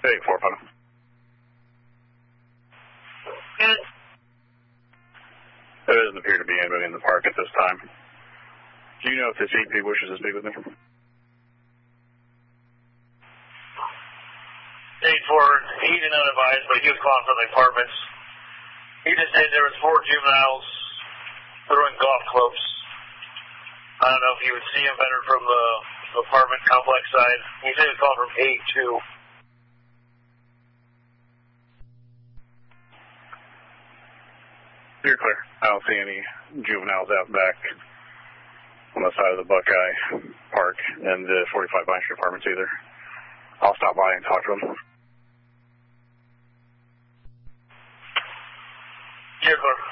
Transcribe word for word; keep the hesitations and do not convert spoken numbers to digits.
Hey, four five. Good. There doesn't appear to be anybody in the park at this time. Do you know if this E P wishes to speak with me? eight four, he did not advise, but he was calling from the apartments. He just said there was four juveniles throwing golf clubs. I don't know if you would see him better from the apartment complex side. He said he was calling from eight two. You're clear. I don't see any juveniles out back on the side of the Buckeye Park and the forty-five Vine Street apartments either. I'll stop by and talk to them. You're clear.